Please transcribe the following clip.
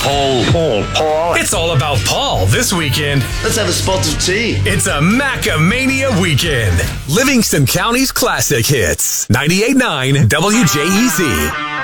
Paul. It's all about Paul this weekend. Let's have a spot of tea. It's a Macamania weekend. Livingston County's classic hits. 98.9 WJEZ.